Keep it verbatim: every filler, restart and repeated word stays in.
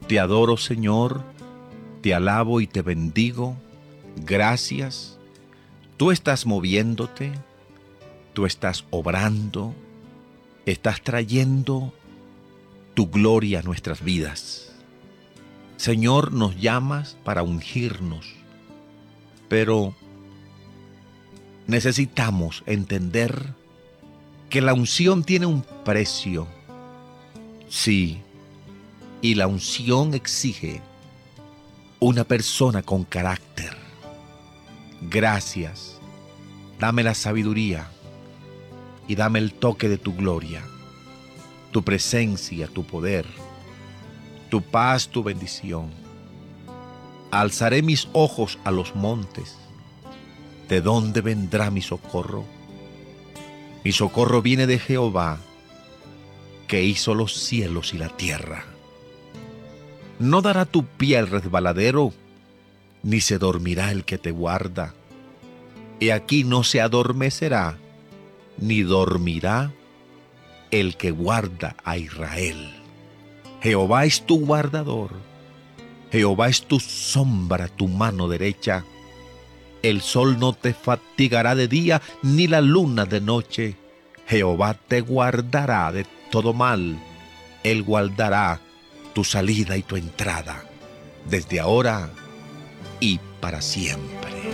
Te adoro, Señor, te alabo y te bendigo. Gracias. Tú estás moviéndote, tú estás obrando, estás trayendo tu gloria a nuestras vidas. Señor, nos llamas para ungirnos, pero necesitamos entender que la unción tiene un precio. Sí, y la unción exige una persona con carácter. Gracias. Dame la sabiduría y dame el toque de tu gloria, tu presencia, tu poder, tu paz, tu bendición. Alzaré mis ojos a los montes. ¿De dónde vendrá mi socorro? Mi socorro viene de Jehová, que hizo los cielos y la tierra. No dará tu pie al resbaladero, ni se dormirá el que te guarda. Y aquí no se adormecerá, ni dormirá el que guarda a Israel. Jehová es tu guardador, Jehová es tu sombra, tu mano derecha. El sol no te fatigará de día, ni la luna de noche. Jehová te guardará de todo mal. Él guardará tu salida y tu entrada, desde ahora y para siempre.